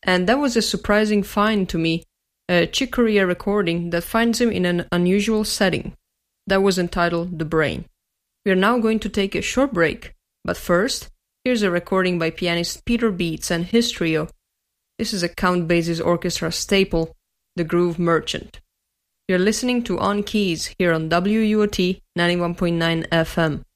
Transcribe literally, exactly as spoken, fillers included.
And that was a surprising find to me, a Chick Corea recording that finds him in an unusual setting. That was entitled The Brain. We are now going to take a short break, but first, here's a recording by pianist Peter Beats and his trio. This is a Count Basie's orchestra staple, The Groove Merchant. You're listening to On Keys here on W U O T ninety-one point nine F M.